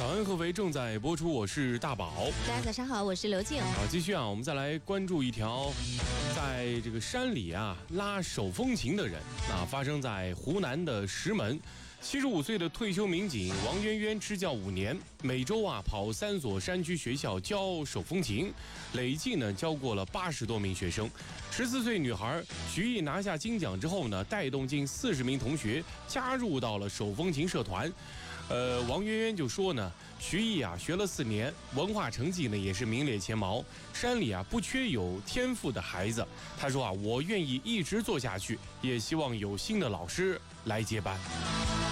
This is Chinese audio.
早安合肥正在播出，我是大宝。 大家早上好，我是刘静。 好，继续啊，我们再来关注一条在这个山里啊拉手风琴的人啊，发生在湖南的石门。75岁的退休民警王渊渊支教5年，每周啊跑3所山区学校教手风琴，累计呢教过了80多名学生。14岁女孩徐艺拿下金奖之后呢，带动近40名同学加入到了手风琴社团。王渊渊就说呢，徐艺啊学了4年，文化成绩呢也是名列前茅，山里啊不缺有天赋的孩子。他说啊，我愿意一直做下去，也希望有新的老师来接班。